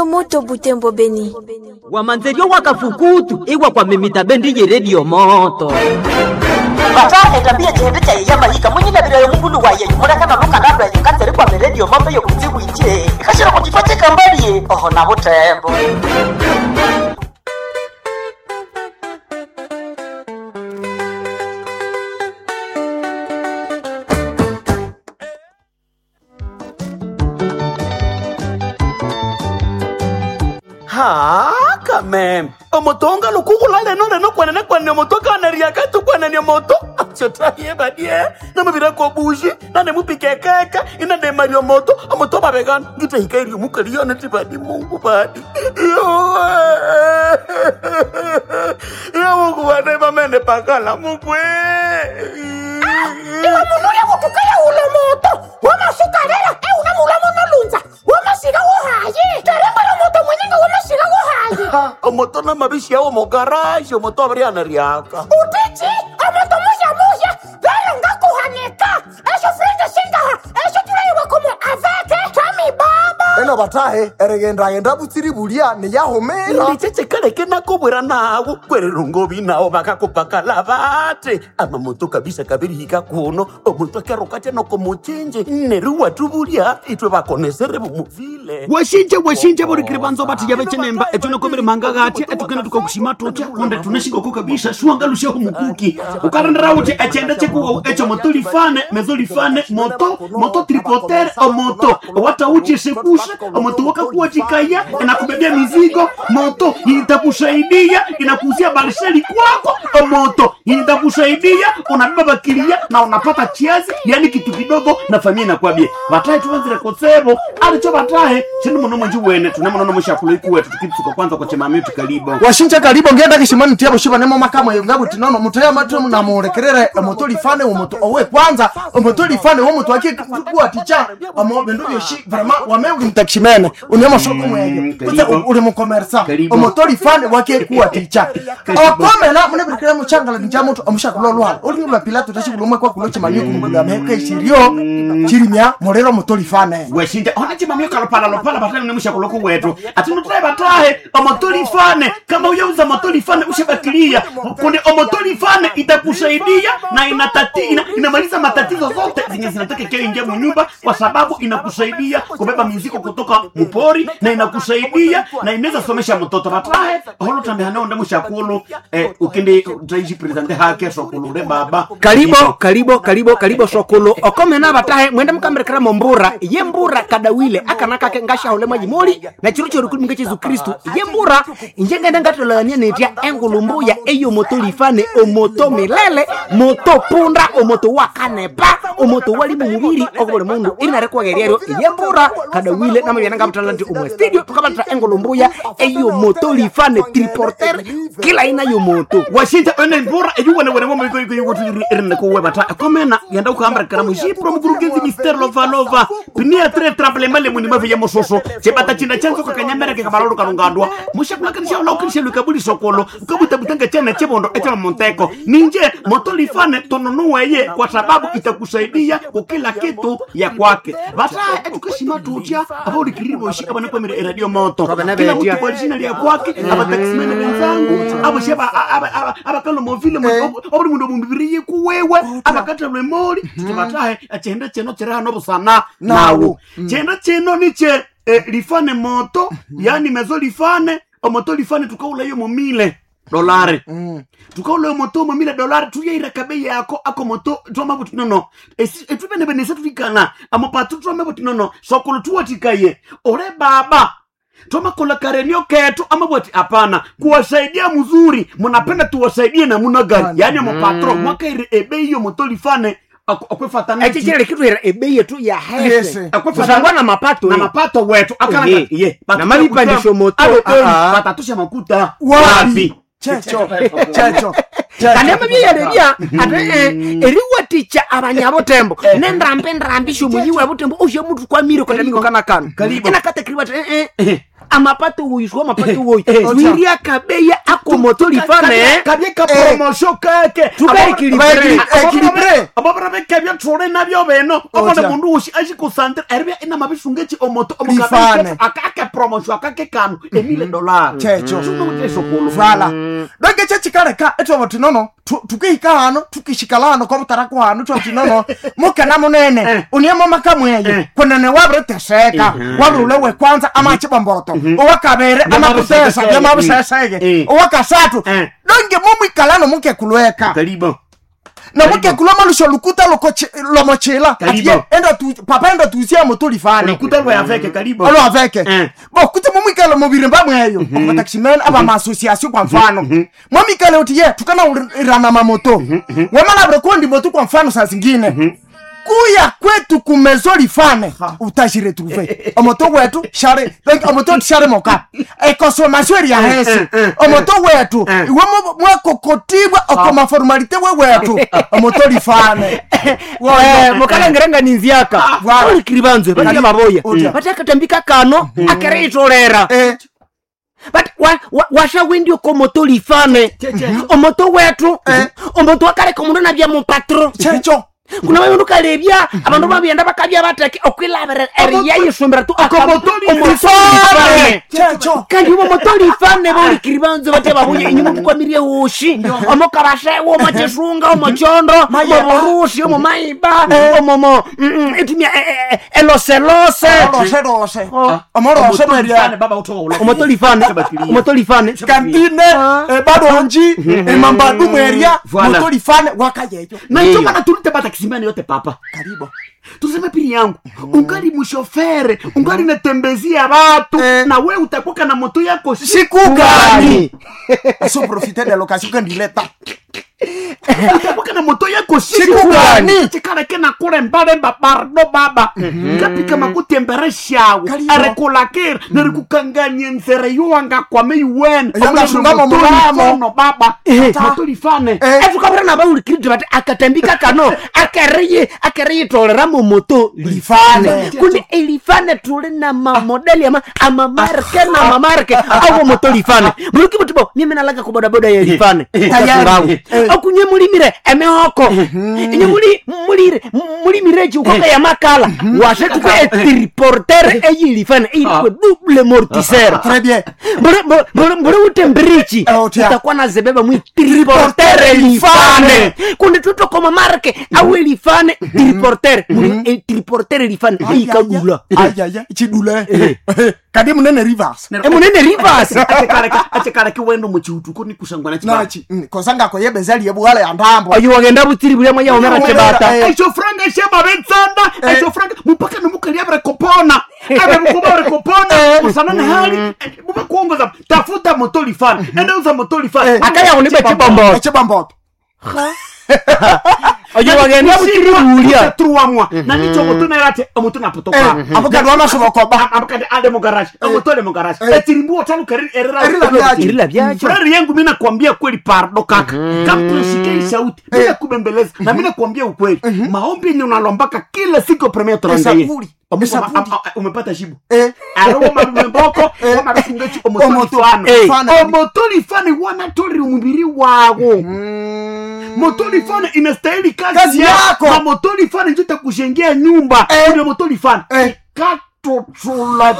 Moto Butembo Beni. Wamanzerio wakafukutu iwa kwa mimita bendi ye radio moto. Bata etambia chihende cha yama hika mwenye na bila mungulu wa ye mura kana nuka nabla ye katere kwa radio moto yo kuzibu ichire kashira kujifache kambali ye oho na Butembo. Kame omotonga lukugula leno kwanene kwanene motoka anaria katu kwanene moto chotaye badie na mabira ko buji na ne mupike kaka ina ne mario moto omoto babegan ngita hikairi mukaliyo na tibadi Mungu badi yo Mungu badi mamene pakala mukwe iwa munuya kutukaya ulo moto wama sukarera una mulamo nalunza wama siga wohaye taremba la moto mwenyenga wama siga wohaye omoto na mabishi yao mo garage omoto abriana riaka utichi omoto muya vero ngakuhaneka eso frente singa eso turaiwa como avete tami baba eno batahe eregenda butsiri bulia ne yahomera ndicheche kale kena kobwera nawo kwererungo binao bakakupaka labate ama moto kabisa kabiri hika kuno omuntu akarokate no komuchinje neruwa tubulia itwe bakonesere bumuvile washinje buri kiribanzo bati yabe chenemba etune komere mangagati etukena tukokushima tutya konde tunashiko ko kabisa shuangalushe ho mukuki ukarandara uche achenda cheku echo motolifane mezolifane moto tripoter o moto wata uche sekusha o moto wakakuwa chikaya inakubebea mizigo moto itakusaidia inakuzia balsheli kwako o moto itakusaidia unabeba kilia na unapata chiazi yani kitu kidogo na familia inakwambia bataye tuanzire kosebo alicho bataye chini muno mwenji wene tunemo no mushakulu ikuwe tukituko kwanza kwa chemami tukalibo washinje kalibo ngenda kishimani tiabo shiba nemo makama ngabu tinono mutaya matu na murekerere motolifane omoto owe kwanza motolifane wo mutu wake kuwa ticha amobe ndio shi vraiment wameuli mtakishimene unemo shoko mwenye kuta ule mukomersa motolifane wake kuwa ticha akomela mune birikira muchangala njamo to amushakulolwa uli lwa pilato tashibulumwe kwa kuloche manyo kumugula meka ishirio chirimya morero motolifane washinje ona chimamyo kalopala lopala batani ne mushakuloko wetu atinutrai batahe omotolifane kama uyauza motolifane ushabakilia kunde omotolifane itakusaidia na inamaliza matatizo zote zenye zinataka kile ingia mnyumba kwa sababu inakusaidia kubeba mizigo kutoka mpori na inakusaidia na inaweza somesha mtoto batahe holo tambe hanao ndemu shakulu ukende utaiji presente hake sokulu de baba karibo sokulu okomena batahe mwende mkamberekera mombura yembura kadawile akanaka ke ngasha hole majimoli na chirucho rukuli mngeche Yesu Kristo yembura injenga ngatolania netia engulumbuya eyo motolifane omoto milele moto punda omoto wakanepa omoto wali mumubiri okobole mundu inare kwa gerero yembura kadawile na mbyana ngamtalanti umwe studio tukabatra engulumbuya eyo motolifane triporter kila ina yo moto washinja ene mbura ejuwe ne wemo miko yuko irne ko webata komena yanda ukambra karamu jipro mugurugezi Mister Lova pinia tre traplemale muni mavye mososo chebata chinda chanzo kakanyamera ke kabalolo kanungandwa mushakula kanisha lokisha lukabuli sokolo ukabuta butanga chana chebondo echa monteko ninje motolifane tononuweye kwa sababu itakusaidia kwa kila kitu ya kwake bata etukashima tutia abodi kiribo shika bana kwa radio moto kila mtu kwa jina ya kwake abataximene wenzangu abasheba abakalo movile obodi mundo mumbiri kuwewe abakata lemori tubatahe achenda cheno chera no busana nawo chenda cheno niche lifane moto yani mezolifane omotolifane tukaula yo momile dolari tukaula yo moto momile dolari tuyaira kabe yako ako moto toma butinono etubene benesa tulikana amopatu toma butinono sokulu tuwatikaye ore baba toma kola karenyo ketu ama bwati apana kuwasaidia mzuri mnapenda tuwasaidie na muna gani yani amopatro mwaka ebe yo motolifane akwefatana echichele kitu era ebeye tu ya hese akwefatana na mapato wetu akana na malipandisho moto patatusha makuta wapi checho kanema byereria eriwa ticha abanyabo tembo nendrambe ndrambisho muyiwe butembo uyo mutu kwa miro katamingo kana ina kate kriwa amapato uyishwa amapato uyi wiria kabeya ako motolifane kabye ka promotion kake equilibre ababara bekabye trole nabyo beno abone mundu ushi ashi ku centre erbe ina mabishungechi omoto omukabye akake promotion akake kanu $1,000 checho so kulu vala donge chechikareka eto botinono tukihika hano tukishikalano kwa mutarako hano twatinono mukana munene uniemo makamweyo kunene wabre teseka wabrule we kwanza amachiba mboroto owakabere amaputesa yamabusesege owakasatu donge mumikalano muke kulweka karibu na muke kuloma lusholukuta lomochela enda tu papa enda tusia motolifane lukuta lo yaveke karibu alo aveke bo kuti mumikalo mubiremba mweyo obataksimena aba association kwa mfano mwamikale utiye tukana irana mamoto wamala brekondi moto kwa mfano saa zingine kuya kwetu kumezolifane utashire tuve omoto wetu share omoto share moka consommation ya hesi omoto wetu iwe mwakokotibwa okoma formalite wetu omoto lifane mokala ngerenga ninziaka wali kiribanzo bana maboya bataka tambika kano akereitolera but washa windio ko moto lifane omoto wetu omoto akare komundo na bya mu patro checho kuna wewe ukalebya abantu babyenda bakabya batake okwilabera area yisumbira tu akomotolifane checho kandi umo motolifane boli kiribanzo bate babuye inyuma kukwamirie ushi omokarashe wo machesunga omochondo omorushi omomaiba omomo etumia eloselose omorose meria baba utola omotolifane kantine badonji emambadu meria motolifane wakayeyo na hicho kana tulite bata kisimani yote papa karibu tuseme pili yangu ungali mshofere ungali natembezia watu na wewe utakuwa na moto yako siku gani so profiter de l'occasion quand il est temps utakuwa na moto yako siku gani chikana kena kule mbale babardo baba ngapi kama kutemberesha arekolakera na rikukanganye nzere yuanga kwa mewen yanga shungamo mulamo baba moto lifane tukabra na bauli kidje bate akatembika kano akeriye tolera mu moto lifane kundi elifane tule na modeli ama marke au moto lifane buluki butubo mimi nalaga ku boda ya lifane tayari akunye mulimire emehoko inye mulimireji ukoka ya makala washe tukwe triporter eyilifane eyikwe double mortiseur très bien mbore utemberichi utakuwa na zebeba mwi triporter elifane kundi tutokoma marke au elifane triporter triporter elifane ikagula ayaya ichidula kadi munene rivers atekara kiwendo muchihutu kuni kusangwana chibachi kozanga ko yebezali yebuhala ya ndambo ayo wagenda butiri bule mwa yomera chebata ayo franga sheba betsanda ayo franga mupaka numukali abre kopona usana na hali mupa kuongoza tafuta motolifane enda uza motolifane akaya unibe chibambo ayo wagenda butiri bulia truamwa na nicho motona yate motona potoka abukadwa mashobokoba abukade ade mo garage motole mo garage etirimbu otalu erira byacho frere yangu mimi nakwambia kweli pardo kaka kama tunashika sauti bila kubembeleza na mimi nakwambia ukweli maombi ni unalombaka kila siku premier tunaangalia umepata shibu aroma mboko kama bisingechi omotolifane wana tori umubiri wago motolifane inastahili kazi yako na motolifane ndio takushengea nyumba ndio motolifane katotula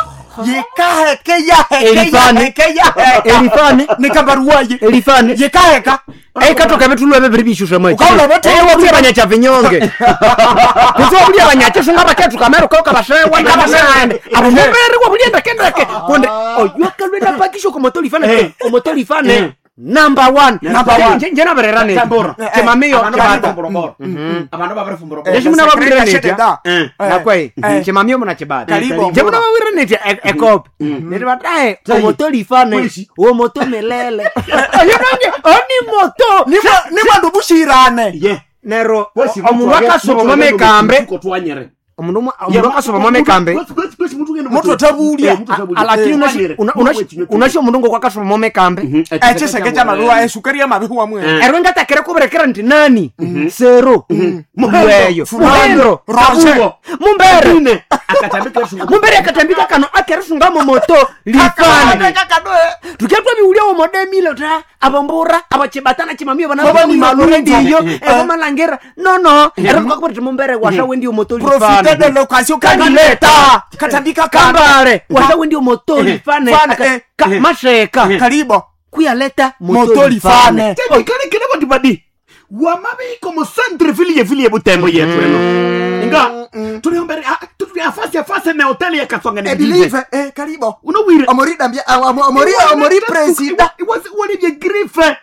elifane nikabaruaje elifane yekaheka katoka betulwe bebiribishusha maji wabye banyacha vinyonge kuzo bya banyacha sunga baketu kamero koka bashewa kabasende abumuberi kwa bulienda kendeke konde oyakalwe na pakisho ko motolifane number 1 njena bererane chemamiyo chebata abantu babere fumboro yeshimuna babirene na kwai chemamiyo muna chebata njemuna babirene ekop ndio batae omotolifane wo moto melele ayonje oni moto ni bandu bushirane nero omuntu akasomo mekambe omundu akasoma mwame kambe Moto tabulia. lakini unasho omundu ngoko akasoma mwame kambe Echeseke chamaruwa esukari ya mabihuwa mwe. erwenga takere kuberekera nti nani sero muheyo Fulano. Roger mumbere akatambika mumbere akatambika kano akerusunga mu moto lifane tuketwa biulia wo modemile ta abambura abachebatana chimamio bana ni malure ndiyo malangera no eruka kwa mumbere washa wendi moto Profite de lifane l'occasion kanileta katandika kambare washa wendi moto lifane masheka karibo kuyaleta moto lifane. kile kwa tibadi wamabiko mu centre ville ya Butembo yetu nga tuliombere afasi na hoteli ya Kasonga ne Believe karibo unawire amori dambia amori president wali vya grife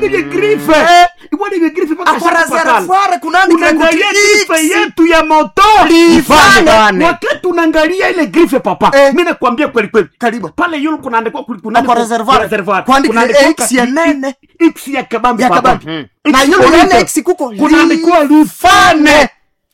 Fuare kunani unaangalia grife yetu ya moto Lifane. wakati unaangalia ile grife papa mimi nakwambia kweli Karibu. pale yule kunaandikwa Kwa reservoir. Kuandika X ya nene. X ya kabambi Ya papa kabambi. Na yule nene X kuko kunaandikwa Lifane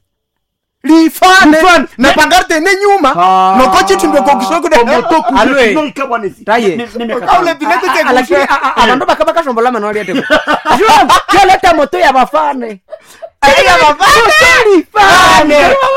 Lifane na pangarte ne nyuma noko chitu ndo kokishoko de moto Alwe. no ikabwanezi Taye. Kaule binete ke lakini abandu bakaba shombola manwali ate kyaleta moto ya bafane ya bafane. lifane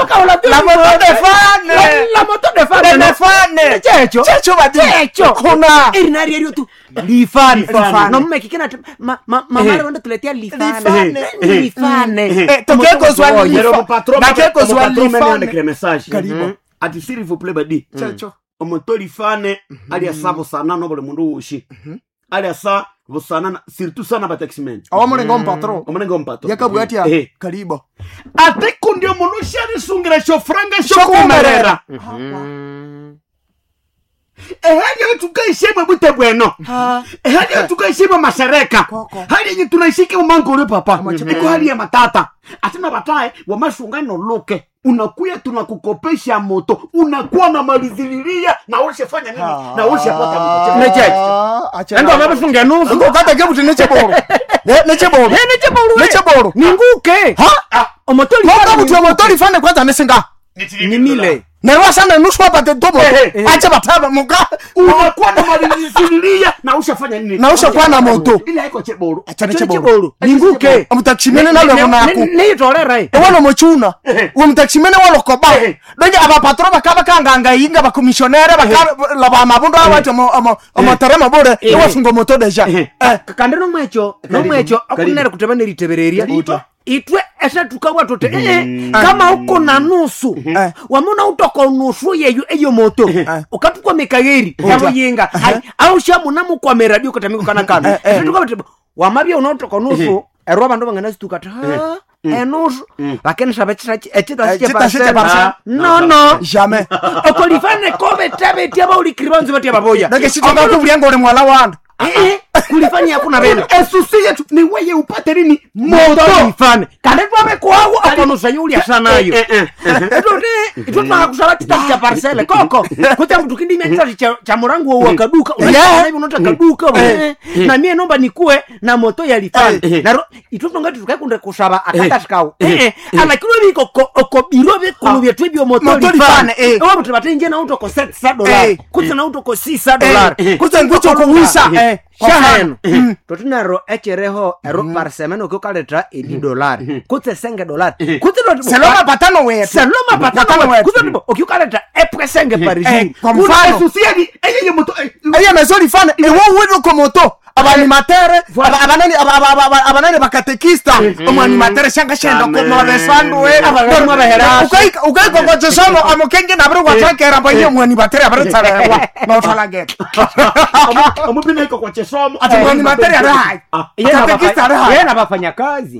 La moto de fane la moto de fane checho badi kuna irinari eriyo tu lifane Lifane. no mmeki kina mama wanda tuletea Lifane. lifane tokeko swali Yero mu patron na keko mu swali patron mene Lifane. andikire message Karibu. ati s'il vous plaît badi Checho. omoto Lifane ali asabo sana no bole mundu ushi ali asa busana surtout sana ba taximen Awamulengo mpatro omunengo mpato yakabwati ya karibo ate kundio mundu shari sungira sho franga sho kumerera ehali tukaishema bute bweno ehali tukaishema mashareka hali yenye tunaishika mangoro papa iko hali ya matata atina batae wa mashungano loke unakuya tunakukopesha moto unakuwa na malizililia na ulishafanya nini na ulishapata moto acha ndo abafunga nusu ngokata kebuti necheboro necheboro ninguke omoto ngokabuti omoto Lifane kwanza nesinga ni mile nerwa sana nusu apate domo acha bataba muka unakuwa na malizililia na ulishafanya nini na ushakuwa na moto ile haiko cheboro acha cheboro necheboro ninguke omutakishimene nalo munaku nitolera ewano mochuna omutakishimene walo koba donye abapatro bakaba kanganga yinga bakomissionere bakala ba mabundu abati amatarema bore ewafunga moto deja kandi nomwecho akunere kuteba neritebereria itwe esa tukawa tote kama uko na nusu wamona utoko nusu yeyo moto ukatukwa mekageri yabo yinga au shamu namu kwa meradio katamiko kana kana tukawa wamabia unotoko nusu ero bandu bangana situkata enusu bakene sabecha echita chepasa no jamais oko Lifane kobe tabe tiaba ulikribanzo batia baboya ndege sitoka kubulianga ule mwala wanda kulifanya hakuna bena esusi yetu ni weye upate nini moto Lifane kandi twabe kwawo akonusa yuli asanayo ito twakusaba titasi cha parcele koko kuta mtu kindi mimi cha murangu wa kaduka unataka hivi unataka kaduka na mie nomba nikue na moto ya Lifane na ito tongati tukakunde kusaba akatashikao alakini biko oko birobe kulubye twibyo moto Lifane ewa mtu batenje na auto ko $7 kuta na auto ko $6 kuta ngucho kuwisa shaheno totinaro echereho ero parsemeno ko kaleta $10 kutse $5 kutse seloma patano wetu seloma patano wetu kutse okiukaleta epresenge pariji kwa mfano esusi yedi eye moto eye mezo Lifane ewo wedo ko moto abanimatere abanani bakatekista omwanimatere shanga shendo ko modesandu we abagamwa bahera ukaiko ngoje somo amukenge nabro gwatrakera mbaye omwanimatere abaretsarewa no talageta omupina iko kwa chesomo ati omwanimatere ara katekista ara yeye na bafanyakazi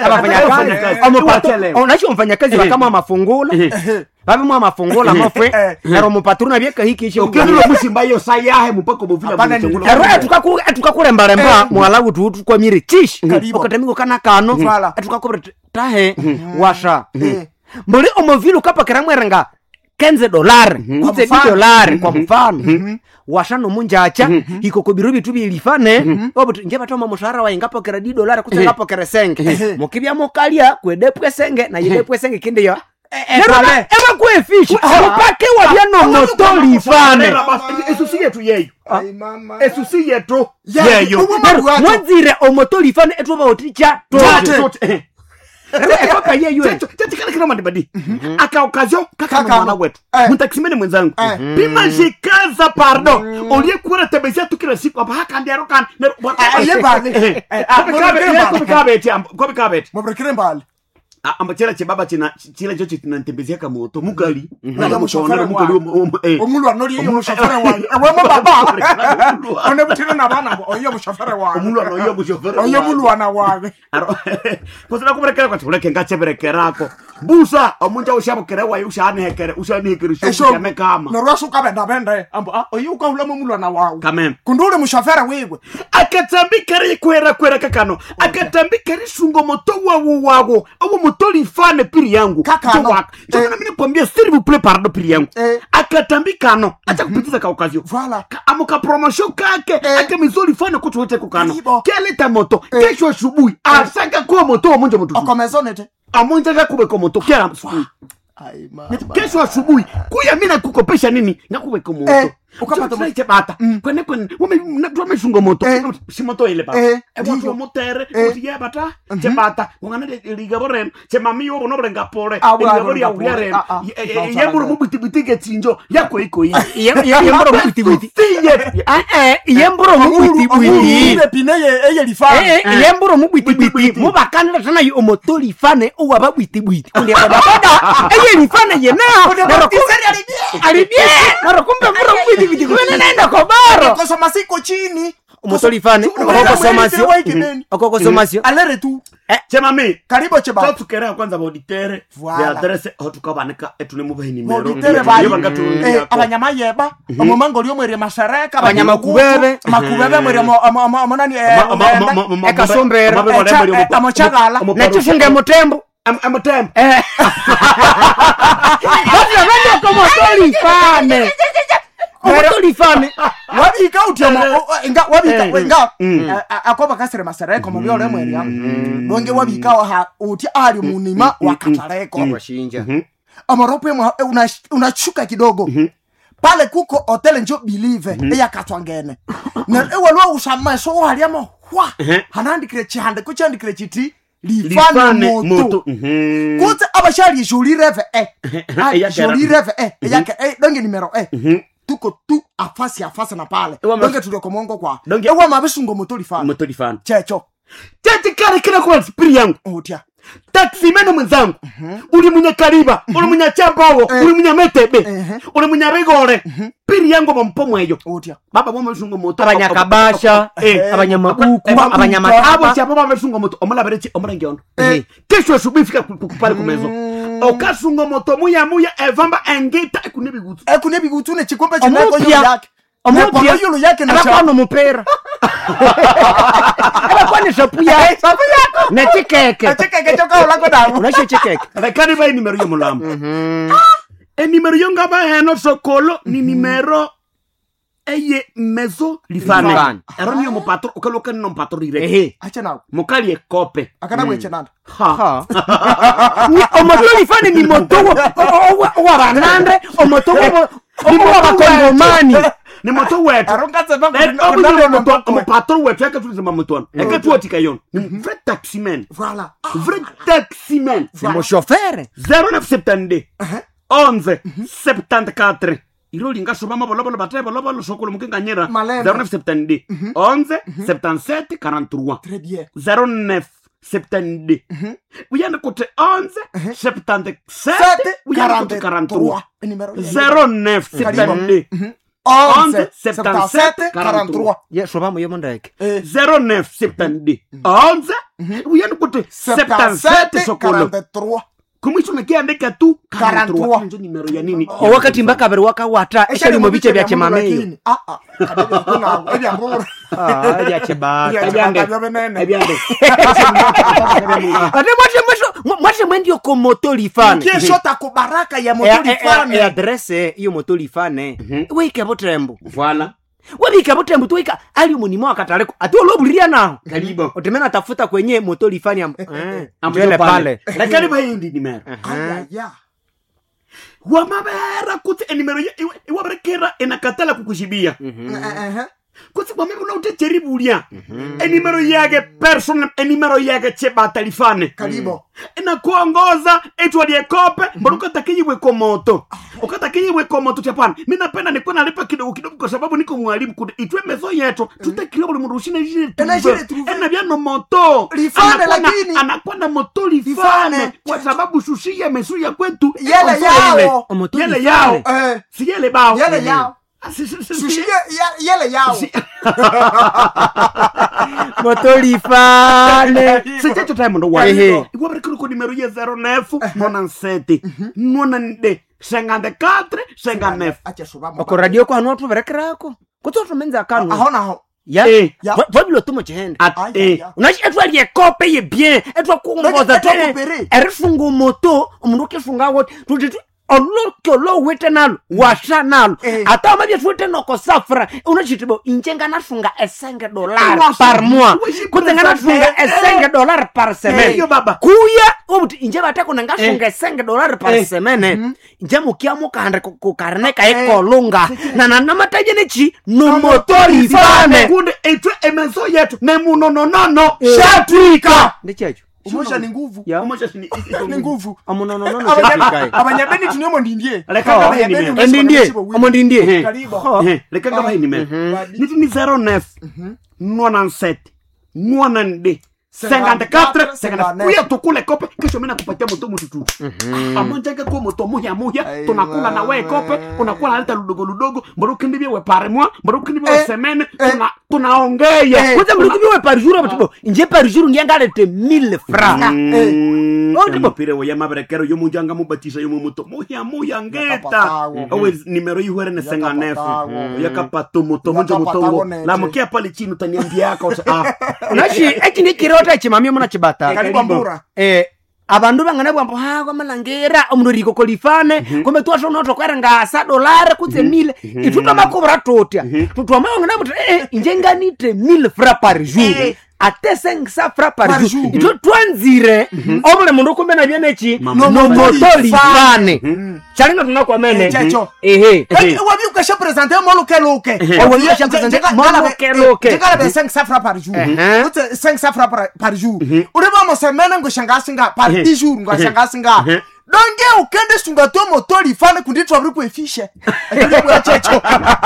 onacho mfanyakazi kama mafungula babi mwa mafungula mafwe ero mupatruna byeka hiki ishe okero musimba yo sayahe mupako bovila mutengula ero tukakuremba remba mwalagu tutu kwa miri tish okatamiko kana kano tukakubra tahe washa mbuli omovilo kapa keramwerenga $15 kutse $10 kwa mfano washano munjacha iko kubirubi tubi Lifane obuti nje batoma mushahara wa ingapo kera $10 kutse ngapo kera senge mukibya mokalia kwedepwe senge na yedepwe senge kinde ya eba kuefishi upake wabyano moto lifane esusi yetu yeyo Ai mama. esusi yetu Yeyo. yeyo mwanzire omoto lifane etwoba oticha ekoka yeyo kila mandibadi akaokazio kaka Kaka. mwana wetu Eh. mtaksimene mwenzangu Eh. pima jikaza pardo uliyekuwa tembezea tu kila siku hapa haka ndiaro kan kwa kabeti Mabrekere mbali. amba chela chebaba chila chochi tinantembezea kama moto mugali Na mushofere Omulu anori yo mushofere wanyu. Ewe baba. One butire na bana oyo mushofere wanyu. omulu anoyo mushofere Oyo mulu ana wawe. posela kuberekera kwati uleke ngacheberekerako busa omunja ushabukere wayo ushanihekere shukame kama Norwasu kabenda bende. Ambo oyo ukahula mulu ana wawe. kamem Kundule mushofere wewe. akatambikere kwera kakano akatambikere shungo moto wawo awo moto lifane piri yangu Kakano. chokana mimi kwambia s'il vous plaît pardon piri yangu akatambikano acha kupitiza ka occasion Voilà. amuka promotion kake ake mizoli fane kutu wote kukano Ibo. keleta moto kesho asubuhi asaka kwa moto omunja moto Okomezonete. amunja kakube kwa moto kera asubuhi Ai mama. kesho asubuhi kuya mimi nakukopesha nini nakubeka moto ukapata ukapata bata kwene wameshunga moto si moto ile bata watu ndiyo. motere utiye bata che bata ngana ligaboren che mami yo bono brenga pore Abu ligabori ya abrenga pore. uyaren yemburu mubitibitike tinjo yako iko yi yembro mubitibiti yembro mubitibiti Ile pine eye lifane. yembro mubitibiti mubakanira tana yo moto lifane uwaba bwitibwiti kundi boda eye lifane yena alibie narokumbe mbro mubitibiti kwene nenda kobaro Kosa masiko chini. moto lifane okoko somasio Alere tu. che mami Karibu cheba. tukera kwanza boditere Voilà. ya adresse hotukabanika etune mubahi nimero Moditere bayi. Abanyama yeba. Omomango lyo mwere mashareka. Abanyama kubebe. Makubebe mwere nani ekasombera amochagala. nachifunge mutembo amutembo bavyo moto lifane moto lifane Wabika utya wabika akoba kasere mashareka mu byole mwere ya. Donge wabika ha utya ali munima wakatareko. washinja Amarope unachuka kidogo. Pale kuko hotel njo believe eya katwangene. Na ewa lo usama so haliamo hwa. Hanandikire chihande ko chandikire chiti lifane moto. Kote abashari joli reve joli reve yake donge numero tuko tu afasi na pale. Donge tuloko mongo kwa. Ewa mabisungo moto lifane. Checho. tete kare kira kwa spiri yangu Otia. taxi meno mwenzangu uli mwenye kariba uli mwenye chambawo uli mwenye metebe uli mwenye rigore piri yangu mampomo eyo Otia. baba mwa mshungo moto abanyakabasha abanyamabuku abo abanyamataba chapa baba mshungo moto omulabereki omurangeondo kesho asubuhi fika kupale kumezo okasungo moto muya evamba engita ekunebigutu Kunebigutune chikombe chinako Omupya. yake. omupya Yulu yake na abakwano mupera abakwane shapu yake na chikeke Cheke kechoka ulako damu. unasho chikeke rekani bai nimero yo mulamba nimero yo ngaba heno sokolo ni nimero eye mezo lifane Lifane. ero niyo mupatro ukaloka no mpatro direct Acha nawe. mukali ekope Akana weche nanda. ha omoto lifane ni moto wa banande omoto wa bakongomani ni moto wetu Aronga tseba mupatro wetu yake tulizema moto eke tuotika yon ni vrai taximan Voilà. vrai taximan ni moshofere 0972 11 74 ilo lingasoma mabolobolo batebolo sokolo mukinganyera Malema. 0972 11 77 43 Très bien. 0972 uyende kuti 11 77 uyende kuti 43 Numéro. 0972 11 77 43. yeso bamuyomo ndeke 0972 11 uyende kuti 77 sokolo 43. kumwisho mekiandika tu 43. 43 njo nimero ya nini owakati mbakabiri wakawata eshali mu bice bya chemameyo ate mwashe mwendio ko moto lifane Kieshota kubaraka ya moto lifane. adresse iyo moto lifane wike butembo voilà wabika butembo tuika ali munimo akatareko ati olobuliria naho karibu utemena tafuta kwenye moto lifane ambele pale lakini bahindi nimero Aya. wamabera kuti enimero iwaberekera enakatala kukushibia kuti wamebe unautecheribulia enimero yake person enimero yake chebatalifane karibo inakuongoza etwalie kope mbona ukatakiyiwe komoto ukatakiyiwe komoto chapana mimi napenda nikuwa nalipa kidogo kidogo kwa sababu niko mwalimu kude itwe mezo yetu tutakile buli murushine jile ena byano moto lifane lakini anakuwa na moto lifane kwa sababu shushia mesuya kwetu yele yao yele yao si yele bao yele yao sushi yele yao motolifane sechecho time ndo wa iwa brekuru ko numero ye 09 97 94 54 59 acha subamo ko radio ko anu tu berekerako kuto tumenza kanu ahona ho ya vabilo tumo chihende unashi etwa kope ye bien etwa kuongoza to erifungu moto umundu kifunga wote tuti olokyo wete nalo washa nalo ata amabye fuite noko safra unachitibo injenga nafunga $5 par mois kutenga nafunga $5 par semaine kuya obuti inje batako nangafunga $5 par semaine inje mukiamu kande kukarneka ekolunga na namataje nechi no motori fane kunde etwe emenso yetu ne munononono shatwika ndichacho umosha ni nguvu umosha ni nguvu amunononono shatwika abanyabeni tunyomo ndindie ndindie amondindie karibo leka ngaba ni me ni 09 97 94 54 kuya tukule kope kesho mimi nakupatia moto mtutu amonjeke kwa moto muya tunakula na wewe kope unakula hata ludogo mbona ukindibie we par mois mbona ukindibie we semaine tunaongea kwanza mlikindibie we par jour batibo inje par jour ngiangalete 1000 francs mpire we yamaberekero yo munjanga mubatisha yo moto muya ngeta owe numero yiwere ne 59 yakapato moto moto la mkia pale chini utaniambia yako unashi ekindi kirota chimamye muna chibata karibu mbura abandu bangana bwambo ha kwa malangira omundu riko kolifane kombe twasho noto kwerenga $1 kutse 1000 ituta makobra totya tutwa mangana mutu injenganite 1000 francs par jour ate 500 francs par jour ito twanzire omule mundu kumbe na byenechi no motori fane chalinga tunakwa mene wabi ukasha presenter mo loke wabi ukasha presenter mo loke jikala be 500 francs par jour kutse 500 francs par jour ureba mo semene ngoshangasinga par 10 jours ngoshangasinga donge ukende sunga to motori fane kunditwa buri kwefishe akijibwa checho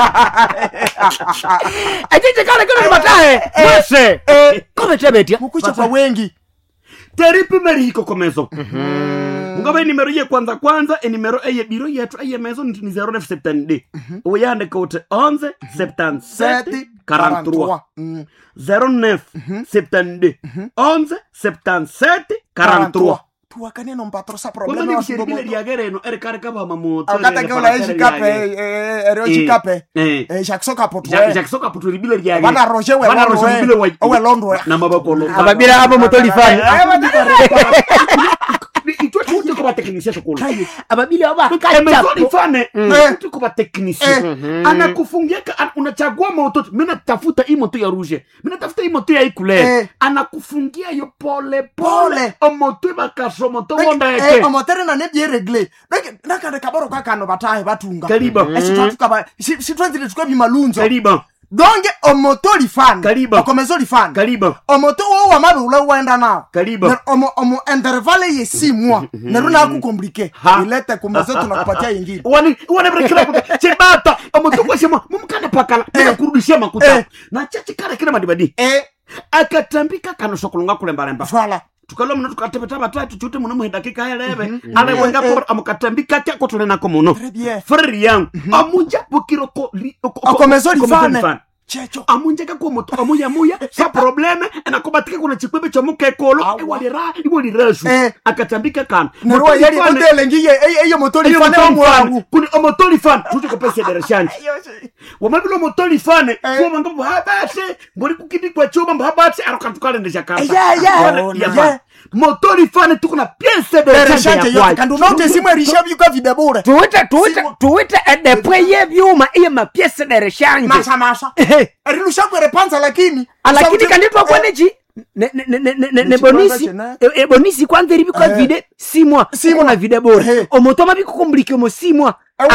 ajije kale kale batahe mwese kome tebetia mukucha kwa wengi teripi meri hiko komezo ngaba numero ye kwanza numero eye biro yetu eye mezo ni 0970 uyande kote 11 77 43 0972 11 77 43 tuwakane no mpatro sa problema problema wa shirikile liagereno erikare kaba mamoto akata kola ejikape ero jikape jaksoka potwe jaksoka potwe libile liage bana roje we owe londo na mabako londo ababira hapo motoli fani itwe tuko ba technicien sokolo ababili aba motoli fane tuko ba technicien anakufungia unachagua moto mimi natafuta hii moto ya rouge mimi natafuta hii moto ya couleur anakufungia yo pole moto bakaso moto wonda yake motere na nebye regle nakande kaboro kakano batahe batunga kariba situatuka ba situanzile tukwa bimalunzo kariba donge omotori fan kariba okomezori fan kariba omoto wo wa mabe ula wenda na kariba omo intervalle ye 6 mois neruna ku compliquer ilete komezo tunakupatia nyingine wani brekela kuta chebata omoto kwa shema mumkana pakala na kurudishia makuta na chachi kala kina madibadi akatambika kano sokolonga kule mbaremba voilà tukalo mno tukatebeta batatu chute muno mu dakika elebe ale wenga ko amukatambika cyako tulena ko muno frère yang amunja bukiroko akomezori fan checho amunja ko moto amuya sa problème anakobatika kuna chikwebe cha mukekolo iwali rasu akatambika kana nero yali hotele ngiye eyo motori fan wangu kuni motori fan tuje ko pesa de rechange wamabilo motori fan kwa mangabu habase mbori kukidi kwa choma mhabase arokatukale ndesha kamba motori fane tukuna pièce de rechange ya kandu note simwe risha byuka videbure tuwite edepwe ye byuma iye ma pièce de rechange masa rilusha kwa repanza lakini kanditwa kwenechi ne bonisi bonisi kwanza iri bikwa vide 6 mois na vide bora omoto mabikukomblike mo 6 mois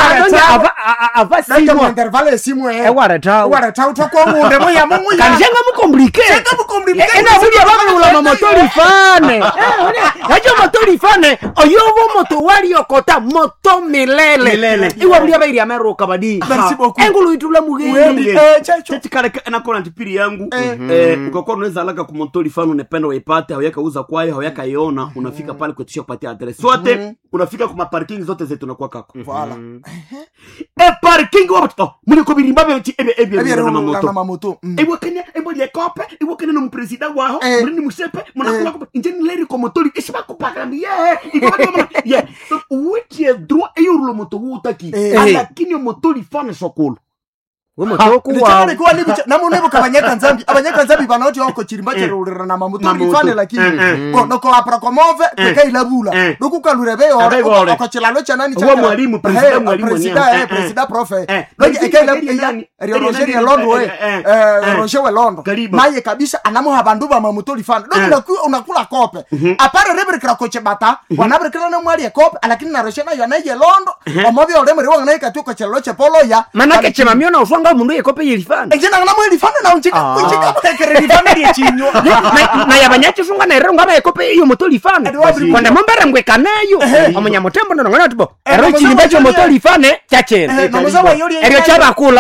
ava 6 mois intervalle 6 mois ewareta utakwa munde moya mungu ya kanjenga mukomblike ena buli ababula mamoto lifane hajo moto lifane oyovo moto wali okota moto milele iwa buli abairi ameruka badi engulu itula mugeni cheti kale na kona tipiri yangu ukakona unaweza alaka ku moto lifane unapenda uipate haweka uza kwayo haweka iona unafika pale kutisha kupatia address sote unafika kwa parking zote zetu tunakuwa kako voilà parking wabato muli ko birimba ebe na mamoto ebwakenya ebole kope ebwakenya no president waho muri ni musepe munakula ko injeni leri ko motori eshiba kupakrambi ye utie droit eyurulo moto utaki lakini motori fane sokolo wemotoku wa kwa ni namune bukabanyeka nzambi banoti wako chirimba cherurira na mamoto fane lakini noko apra ko move kweka ilabula dokukalure beyo ko chilalo cha nani cha mwalimu president profe ngi ekela Roger ya Londo Roger wa Londo naye kabisa anamuha bandu ba mamoto fane unakula kope apare rebirikira ko chebata wanabirikira na mwali kope lakini na Roger nayo naye Londo omobi olemere wanga naye katuko chilalo cha polo ya manake chemamio na ufanga mundu yekope yelifane njena na mwali fane na unchika kekere lifane ya chinyo na yabanyachi funga na ero ngaba yekope iyo moto lifane kwanda mombere ngweka nayo omunya motembo ndo ngana tubo ero chilimbacho moto lifane chachene ero chabakula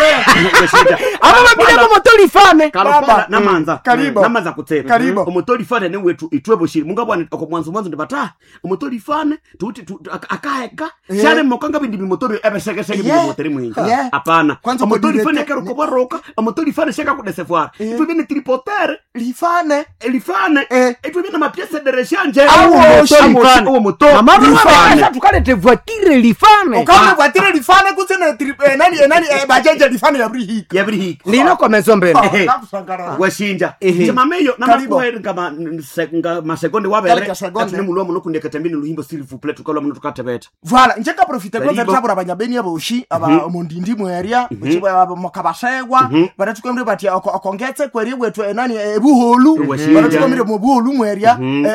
aba babile moto lifane kalopala namanza kutsera moto lifane ne wetu itwebo shiri mungabwana ko mwanzo ndibata moto lifane tuti akaheka shale mokanga bindi moto ebesegese bindi moto mwingi hapana moto lifane kero ko baroka moto lifane shaka ku desevoir itwe bene tripoter lifane itwe bene ma pièce de rechange au moto lifane tukalete voiture lifane kama voiture lifane kusena nani bajaje lifane ya brihik lino kwa mezombele washinja chamameyo na makuheri kama masekonde wabere atune mulwa muno kunde katambini luhimbo s'il vous plaît tukalo muno tukatebeta voilà njeka profiter kwa tabura abanyabeni aboshi aba mondindi mweria bichibwa mukabashegwa baratukwemre bati akongetse kweri wetu nani ebuholu baratukwemre mu buholu mweria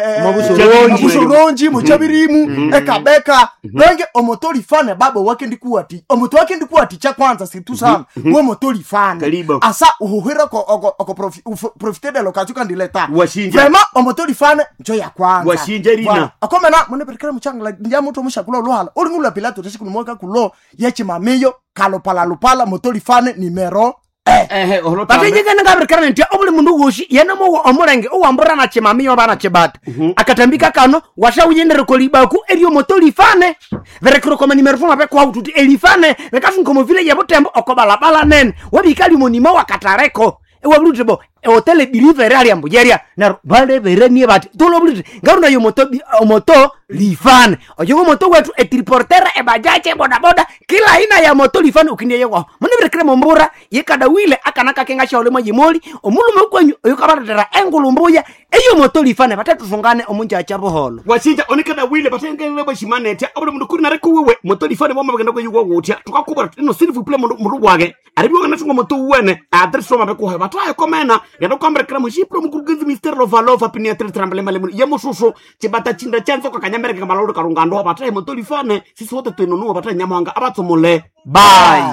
mubusoronji muchabirimu ekabeka nge omotori fane babo wake ndikuati omoto wake ndikuati cha kwanza situ sana we motori fane asa uhuhira ko profiter de l'occasion quand il est temps vraiment omotori fane njo ya kwanza washinjerina akomena mune perkera muchanga ndia muto mushakula lohala uri ngula pilato tesiku mwaka kulo yechi mameyo kalopala lupala motori fane numero batenjekana ngabirikana ntia obuli mundu woshi yena mo omulenge owambura na chimamiyo bana chibata akatambika kano washa uyendere ko libaku eriyo moto lifane verekro koma numero fuma pe kwa ututi elifane vekafunko mo vile yabotembo okobalabala nen wabikali monima wakatareko ewabulutebo hotel delivery ali ambujeria na bale bereni bati tolobulute ngaruna yo moto lifane oyo moto wetu etriportera ebajaje boda kila aina ya moto lifane ukindie yego mune birekre mombura yekada wile akanaka kenga shaole majimoli omulume kwenyu oyo kabatera engulumbuya eyo moto lifane batatu fungane omunja achabo holo washinja onikada wile batengele bashimanete obule mundu kuri nareko wewe moto lifane bomba bagenda kweyu gwogutia tukakubara no s'il vous plaît mundu wage aribi wanga natunga moto wene address soma be ko bataye komena yado kwambere kala mushipro mukurugenzi Mr. Lovalova pini trambele male yemushusho chibata chinda chanzo kakanyambere kamaloro karungando bataye moto lifane sisi wote twenono bataye nyamwanga abatsomole bye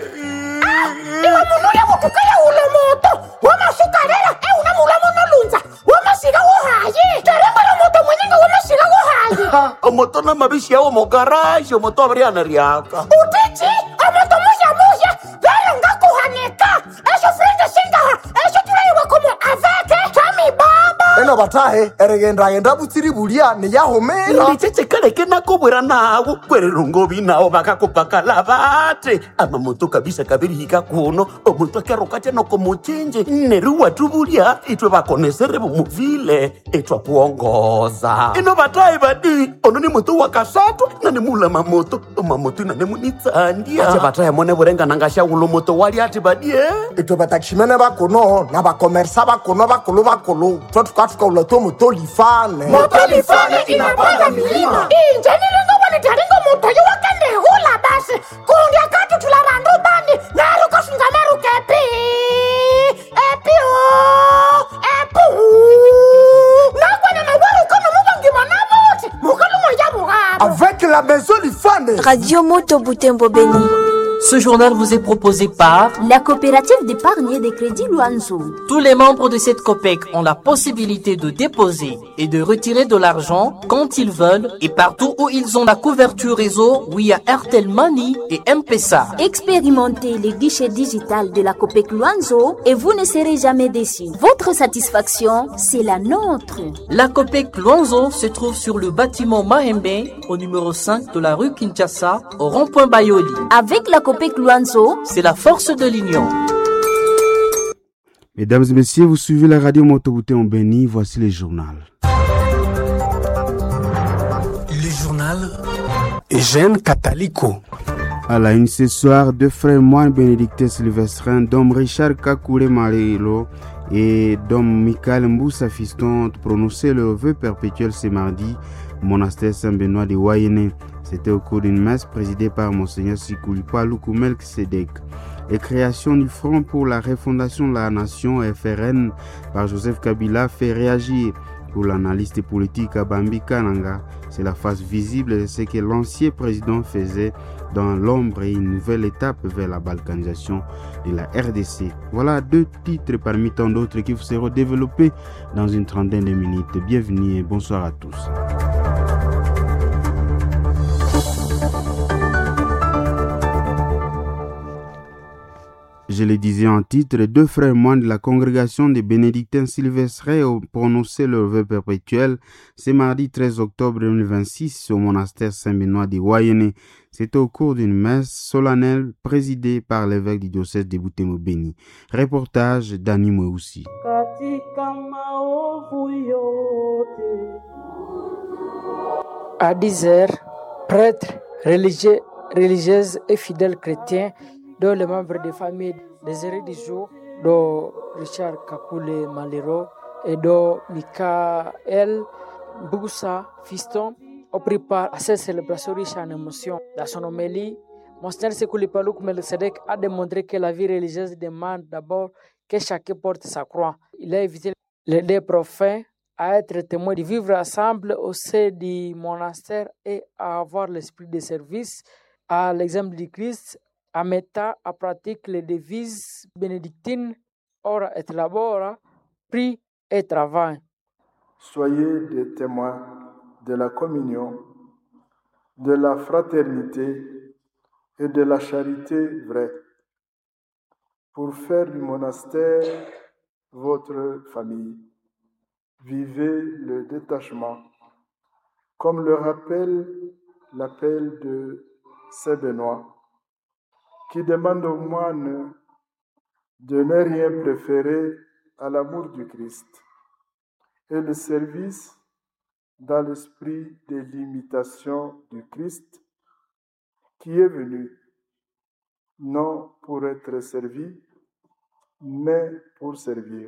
iwa munuya kutukaya ule moto wamasukarera unamula monolunza wamasiga wohaye terembala moto mwenyenga wamasiga wohaye omoto na mabishi yao mo garage omoto abriana riaka utiti omoto moya verenga kuhaneka esho frente singa esho tuleiwa como aveke tami baba eno batahe erenda butsiri bulia ne yahomera ndicheche kale kenakobwera nawo kwererungo binao bakakupakala bate amamoto kabisa kabirihika kuno omuntu akeroka no komuchinje neruwa tubulia itwe bakonesere muvile etwa kuongoza ino batahe badi ono ni moto wakasatu na ni mula mamoto na ni munitsandia acha batahe mone burenga nangasha ulo moto wali ati badi itwe batakishimene bakono na bakomersa bakono bakolo twatuka ulato moto lifane inapanda milima injeni lingo wanitaringo moto yu wakende hula basi kundia katu tulabandu bandi naruko sungameru kepi epi la maison Lifane. Radio Moto Butembo Beni. Ce journal vous est proposé par la coopérative d'épargne et de crédit Luanzo. Tous les membres de cette COPEC ont la possibilité de déposer et de retirer de l'argent quand ils veulent et partout où ils ont la couverture réseau via Airtel Money et M-Pesa. Expérimentez les guichets digital de la COPEC Luanzo et vous ne serez jamais déçus. Votre satisfaction, c'est la nôtre. La COPEC Luanzo se trouve sur le bâtiment Mahembe au numéro 5 de la rue Kinshasa au rond-point Bayoli. Avec la COPEC Luanzo, c'est la force de l'union. Mesdames et messieurs, vous suivez la radio Moto Butembo Beni, voici le journal. Le journal Eugène Catalico. À la une ce soir, deux frères moines bénédictins sylvestrins, dom Richard Kakule Marilo et dom Michael Mboussa Fiston, prononçaient leur vœu perpétuel ce mardi au monastère Saint-Benoît de Wayene. C'était au cours d'une messe présidée par Monseigneur Sikoulipa Lukumelk Sedek. Et création du Front pour la refondation de la nation FRN par Joseph Kabila fait réagir. Pour l'analyste politique Abambi Kananga, c'est la face visible de ce que l'ancien président faisait dans l'ombre et une nouvelle étape vers la balkanisation de la RDC. Voilà deux titres parmi tant d'autres qui vous seront développés dans une trentaine de minutes. Bienvenue et bonsoir à tous. Je le disais en titre, deux frères moines de la congrégation des bénédictins sylvestrins ont prononcé leur vœu perpétuel ce mardi 13 octobre 2026 au monastère Saint-Benoît de Wayene. C'était au cours d'une messe solennelle présidée par l'évêque du diocèse de Butembo Beni. Reportage d'Annie Mweussi. À 10h, prêtres, religieuses et fidèles chrétiens dont les membres des familles des héritiers du jour, dont Richard Kakule Malero et dont Michael Mboussa Fiston, ont pris part à cette célébration riche en émotions. Dans son homélie, Monseigneur Sikoulipa Lukumelk Sedek a démontré que la vie religieuse demande d'abord que chacun porte sa croix. Il a invité les deux prophètes à être témoins, de vivre ensemble au sein du monastère et à avoir l'esprit de service à l'exemple du Christ, en mettant en pratique les devises bénédictines ora et labora, prie et travail. Soyez des témoins de la communion, de la fraternité et de la charité vraie, pour faire du monastère votre famille. Vivez le détachement, comme le rappelle l'appel de Saint Benoît, qui demande aux moines de ne rien préférer à l'amour du Christ et le service dans l'esprit de l'imitation du Christ qui est venu, non pour être servi, mais pour servir.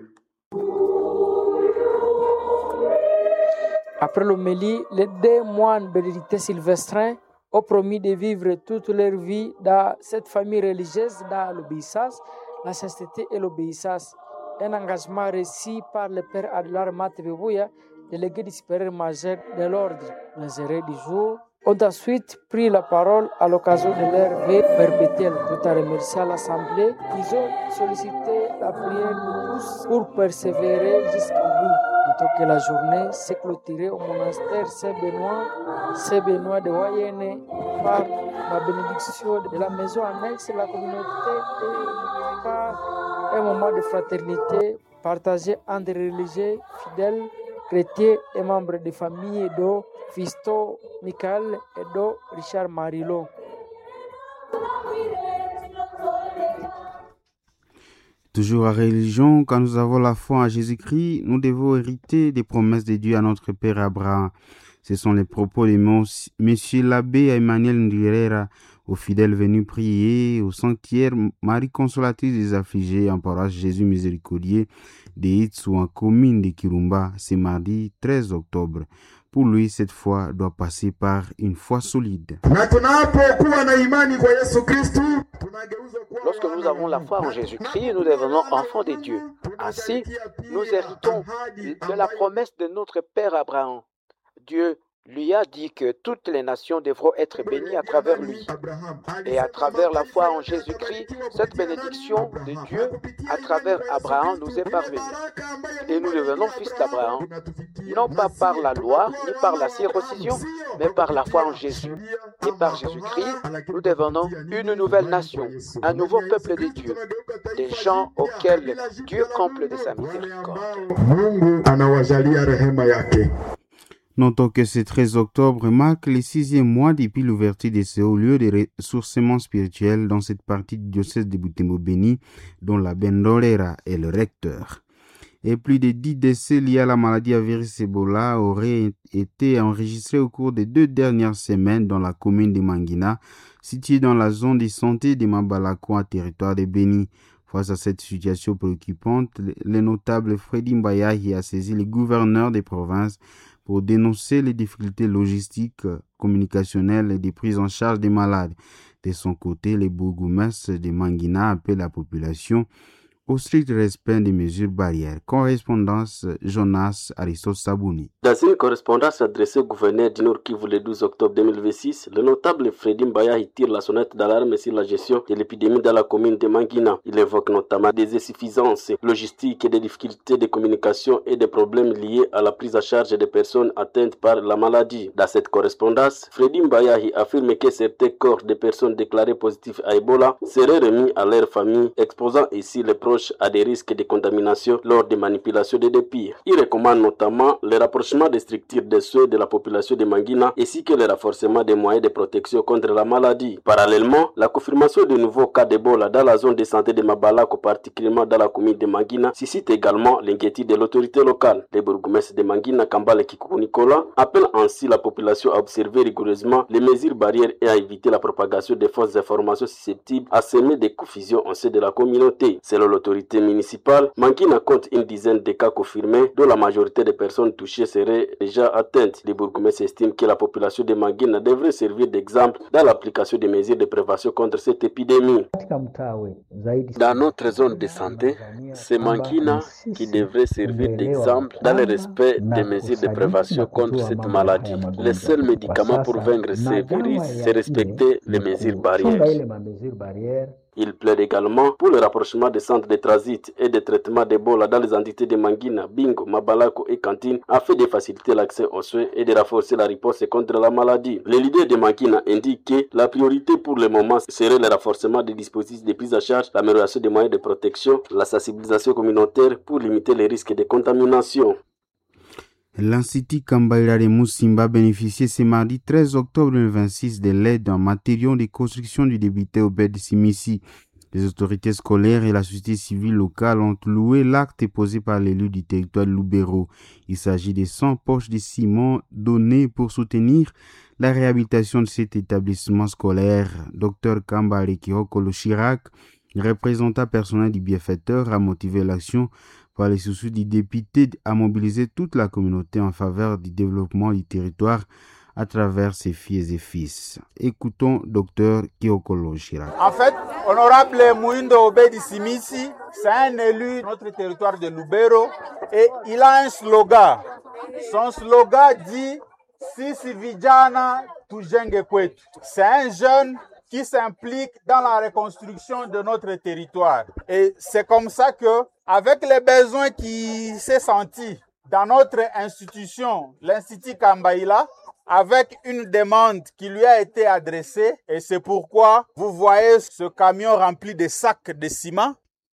Après l'homélie, les deux moines bénédictins sylvestrins ont promis de vivre toute leur vie dans cette famille religieuse, dans l'obéissance, la chasteté et l'obéissance. Un engagement reçu par le père Adlar Matebebouya, délégué du supérieur majeur de l'ordre. Les héritiers du jour ont ensuite pris la parole à l'occasion de leur vœu perpétuel. Tout à remercier à l'Assemblée, ils ont sollicité la prière de tous pour persévérer jusqu'au bout. Plutôt que la journée s'est clôturée au monastère Saint-Benoît de Wayene par la bénédiction de la maison annexe de la communauté et par un moment de fraternité partagé entre religieux, fidèles, chrétiens et membres des familles de Fiston, Michael et de Richard Marilo. Toujours à religion, quand nous avons la foi en Jésus-Christ, nous devons hériter des promesses de Dieu à notre Père Abraham. Ce sont les propos de Monsieur l'abbé Emmanuel Ndurera, aux fidèles venus prier au sanctuaire Marie Consolatrice des affligés en paroisse Jésus Miséricordieux de Itsu en commune de Kirumba, ce mardi 13 octobre. Pour lui, cette foi doit passer par une foi solide. Lorsque nous avons la foi en Jésus-Christ, nous devenons enfants de Dieu. Ainsi, nous héritons de la promesse de notre Père Abraham. Dieu lui a dit que toutes les nations devront être bénies à travers lui. Et à travers la foi en Jésus-Christ, cette bénédiction de Dieu à travers Abraham nous est parvenue. Et nous devenons fils d'Abraham, non pas par la loi, ni par la circoncision, mais par la foi en Jésus. Et par Jésus-Christ, nous devenons une nouvelle nation, un nouveau peuple de Dieu, des gens auxquels Dieu comble de sa miséricorde. Notons que ce 13 octobre marque le 6e mois depuis l'ouverture de ce haut lieu de ressourcement spirituel dans cette partie du diocèse de Butembo-Béni, dont la Bendolera est le recteur. Et plus de 10 décès liés à la maladie à virus Ebola auraient été enregistrés au cours des 2 dernières semaines dans la commune de Mangina, située dans la zone de santé de Mabalako, territoire de Béni. Face à cette situation préoccupante, le notable Freddy Mbayahi a saisi le gouverneur des provinces pour dénoncer les difficultés logistiques, communicationnelles et de prise en charge des malades. De son côté, le bourgmestre de Mangina appelle la population au strict respect des mesures barrières. Correspondance Jonas Aristote Sabouni. Dans une correspondance adressée au gouverneur du Nord Kivu le 12 octobre 2026, le notable Freddy Mbayahi tire la sonnette d'alarme sur la gestion de l'épidémie dans la commune de Mangina. Il évoque notamment des insuffisances logistiques et des difficultés de communication et des problèmes liés à la prise en charge des personnes atteintes par la maladie. Dans cette correspondance, Freddy Mbayahi affirme que certains corps de personnes déclarées positives à Ebola seraient remis à leurs familles, exposant ici les proches à des risques de contamination lors des manipulations de dépits. Il recommande notamment le rapprochement des structures de soins de la population de Mangina ainsi que le renforcement des moyens de protection contre la maladie. Parallèlement, la confirmation de nouveaux cas d'Ebola dans la zone de santé de Mabalako, particulièrement dans la commune de Mangina, suscite également l'inquiétude de l'autorité locale. Le bourgmestre de Mangina, Kambale Kikuku Nicolas, appelle ainsi la population à observer rigoureusement les mesures barrières et à éviter la propagation de fausses informations susceptibles à semer des confusions au sein de la communauté. Selon l'autorité municipale, Mangina compte une dizaine de cas confirmés, dont la majorité des personnes touchées seraient déjà atteintes. Le bourgmestre estime que la population de Mangina devrait servir d'exemple dans l'application des mesures de prévention contre cette épidémie. Dans notre zone de santé, c'est Mangina qui devrait servir d'exemple dans le respect des mesures de prévention contre cette maladie. Le seul médicament pour vaincre ces virus, c'est respecter les mesures barrières. Il plaide également pour le rapprochement des centres de transit et de traitement d'Ebola dans les entités de Mangina, Bingo, Mabalako et Kantine afin de faciliter l'accès aux soins et de renforcer la riposte contre la maladie. Le leader de Mangina indique que la priorité pour le moment serait le renforcement des dispositifs de prise en charge, l'amélioration des moyens de protection, la sensibilisation communautaire pour limiter les risques de contamination. L'Institut Kambaïra de Moussimba bénéficiait ce mardi 13 octobre 2026 de l'aide en matériaux de construction du débuté au Bed Simissi. Les autorités scolaires et la société civile locale ont loué l'acte posé par l'élu du territoire de Lubero. Il s'agit de 100 poches de ciment données pour soutenir la réhabilitation de cet établissement scolaire. Dr Kambale Kihokolo Chirac, représentant personnel du bienfaiteur, a motivé l'action par les soucis du député à mobiliser toute la communauté en faveur du développement du territoire à travers ses filles et fils. Écoutons Dr Kiokolo Chirac. En fait, honorable Mouindo Obedi Simisi, c'est un élu de notre territoire de Lubero et il a un slogan. Son slogan dit « Sisi vijana tujenge kwetu ». C'est un jeune qui s'implique dans la reconstruction de notre territoire. Et c'est comme ça que, avec les besoins qui s'est senti dans notre institution, l'Institut Kambaïla, avec une demande qui lui a été adressée, et c'est pourquoi vous voyez ce camion rempli de sacs de ciment.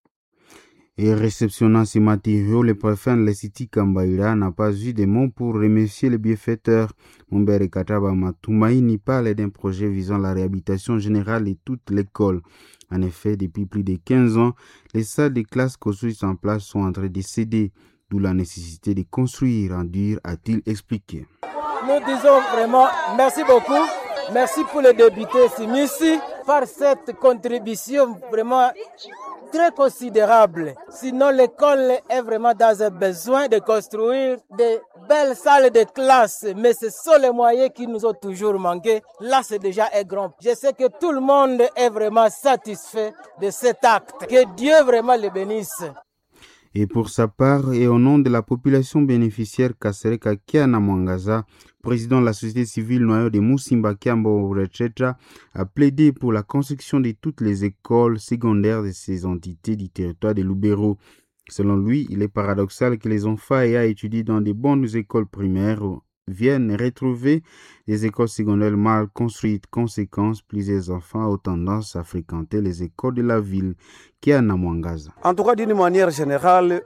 Et réceptionnant ces matériaux, le préfet de l'Institut Kambaïla n'a pas eu de mots pour remercier les bienfaiteurs. Mumbere Kataba Matoumaïni parle d'un projet visant la réhabilitation générale de toute l'école. En effet, depuis plus de 15 ans, les salles de classe construites en place sont en train de céder, d'où la nécessité de construire en dur, a-t-il expliqué. Nous disons vraiment merci beaucoup. Merci pour les députés Simissi par cette contribution vraiment très considérable. Sinon, l'école est vraiment dans un besoin de construire de belles salles de classe. Mais ce sont les moyens qui nous ont toujours manqué. Là, c'est déjà un grand. Je sais que tout le monde est vraiment satisfait de cet acte. Que Dieu vraiment le bénisse. Et pour sa part, et au nom de la population bénéficiaire Kasereka Kiana Mwangaza, président de la société civile Noyo de Musimba Kiambo Rechetra a plaidé pour la construction de toutes les écoles secondaires de ces entités du territoire de Lubero. Selon lui, il est paradoxal que les enfants ayant étudié dans de bonnes écoles primaires viennent retrouver des écoles secondaires mal construites. Conséquence, plusieurs enfants ont tendance à fréquenter les écoles de la ville qui est à Namwangaza. En tout cas, d'une manière générale,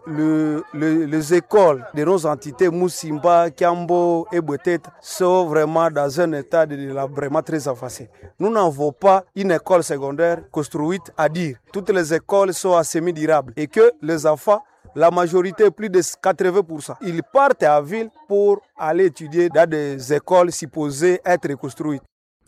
les écoles de nos entités Musimba, Kiambo et Bwetet sont vraiment dans un état vraiment très avancé. Nous n'avons pas une école secondaire construite à dire. Toutes les écoles sont à semi-durables et que les enfants, la majorité, plus de 80%, ils partent à ville pour aller étudier dans des écoles supposées être construites.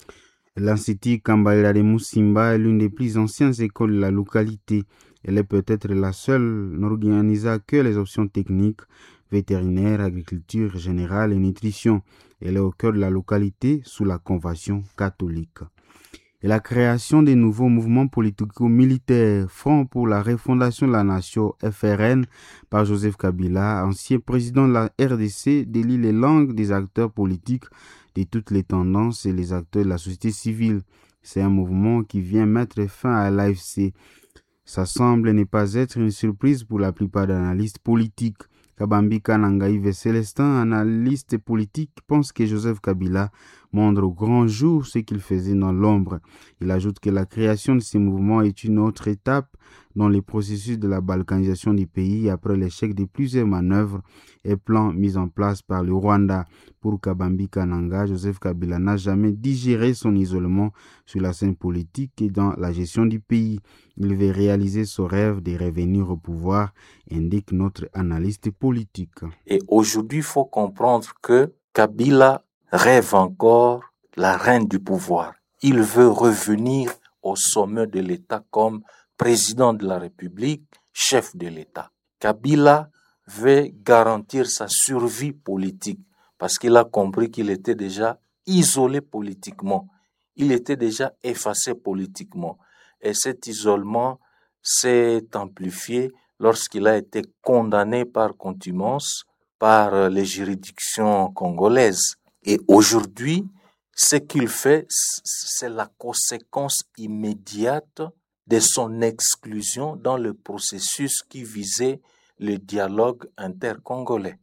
L'Institut Kambaila de Musimba est l'une des plus anciennes écoles de la localité. Elle est peut-être la seule n'organisant que les options techniques, vétérinaires, agriculture générale et nutrition. Elle est au cœur de la localité sous la Convention catholique. Et la création des nouveaux mouvements politico-militaires, Front pour la refondation de la nation, FRN, par Joseph Kabila, ancien président de la RDC, délie les langues des acteurs politiques de toutes les tendances et les acteurs de la société civile. C'est un mouvement qui vient mettre fin à l'AFC. Ça semble ne pas être une surprise pour la plupart des analystes politiques. Kabambi Kananga Célestin, analyste politique, pense que Joseph Kabila montre au grand jour ce qu'il faisait dans l'ombre. Il ajoute que la création de ces mouvements est une autre étape dans le processus de la balkanisation du pays après l'échec de plusieurs manœuvres et plans mis en place par le Rwanda. Pour Kabambi Kananga, Joseph Kabila n'a jamais digéré son isolement sur la scène politique et dans la gestion du pays. Il veut réaliser son rêve de revenir au pouvoir, indique notre analyste politique. Et aujourd'hui, il faut comprendre que Kabila rêve encore la reine du pouvoir. Il veut revenir au sommet de l'État comme président de la République, chef de l'État. Kabila veut garantir sa survie politique parce qu'il a compris qu'il était déjà isolé politiquement. Il était déjà effacé politiquement. Et cet isolement s'est amplifié lorsqu'il a été condamné par contumace par les juridictions congolaises. Et aujourd'hui, ce qu'il fait, c'est la conséquence immédiate de son exclusion dans le processus qui visait le dialogue intercongolais.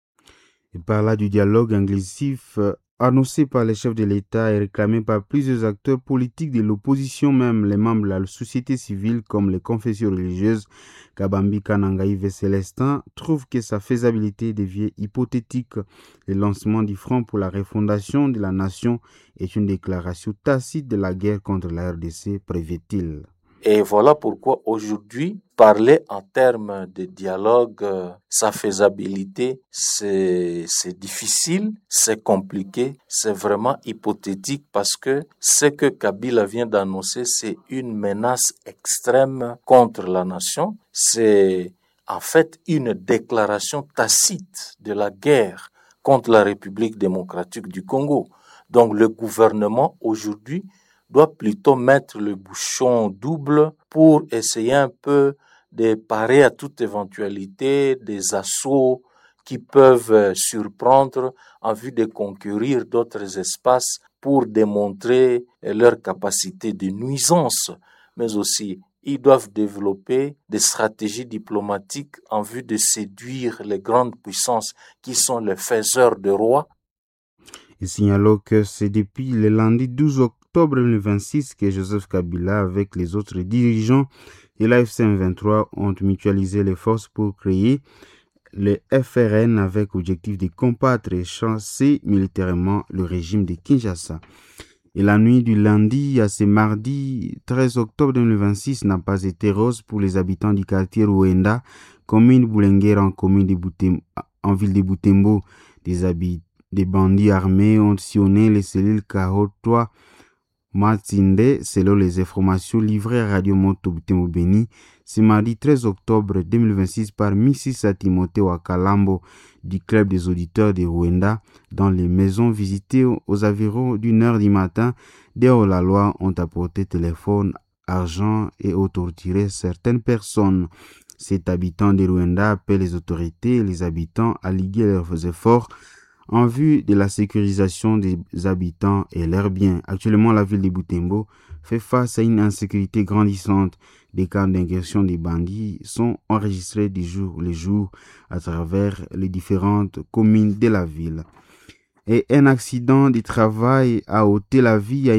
Il parla du dialogue inclusif annoncé par les chefs de l'État et réclamé par plusieurs acteurs politiques de l'opposition, même les membres de la société civile comme les confessions religieuses. Kabambi Kananga Célestin trouve que sa faisabilité devient hypothétique. Le lancement du Front pour la refondation de la nation est une déclaration tacite de la guerre contre la RDC, prévait-il. Et voilà pourquoi aujourd'hui, parler en termes de dialogue, sa faisabilité, c'est difficile, c'est compliqué, c'est vraiment hypothétique parce que ce que Kabila vient d'annoncer, c'est une menace extrême contre la nation. C'est en fait une déclaration tacite de la guerre contre la République démocratique du Congo. Donc le gouvernement aujourd'hui doit plutôt mettre le bouchon double pour essayer un peu de parer à toute éventualité des assauts qui peuvent surprendre en vue de conquérir d'autres espaces pour démontrer leur capacité de nuisance. Mais aussi, ils doivent développer des stratégies diplomatiques en vue de séduire les grandes puissances qui sont les faiseurs de rois. Il signale que c'est depuis le lundi 12 octobre 2026 que Joseph Kabila, avec les autres dirigeants et l'AFC M23, ont mutualisé les forces pour créer le FRN avec l'objectif de combattre et chasser militairement le régime de Kinshasa. Et la nuit du lundi à ce mardi 13 octobre 2026 n'a pas été rose pour les habitants du quartier Ruenda, commune Boulenguera en ville de Butembo. Des bandits armés ont sillonné les cellules Cahot 3 Matinde, selon les informations livrées à Radio Moto Butembo Beni, ce mardi 13 octobre 2026 par Mississa Timothée Wakalambo du club des auditeurs de Ruenda. Dans les maisons visitées aux environs d'1h du matin, des hors-la-loi ont apporté téléphone, argent et ont torturé certaines personnes. Cet habitant de Ruenda appelle les autorités et les habitants à liguer leurs efforts en vue de la sécurisation des habitants et leurs biens. Actuellement, la ville de Butembo fait face à une insécurité grandissante. Des cas d'agression des bandits sont enregistrés du jour le jour à travers les différentes communes de la ville. Et un accident du travail a ôté la vie à